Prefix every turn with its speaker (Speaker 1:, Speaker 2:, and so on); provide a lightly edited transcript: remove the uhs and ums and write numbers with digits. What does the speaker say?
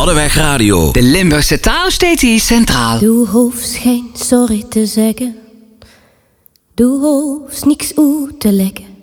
Speaker 1: Haddenweg Radio.
Speaker 2: De Limburgse taal steeds hier centraal.
Speaker 3: Du hoeft geen sorry te zeggen. Du hoeft niks uit te leggen.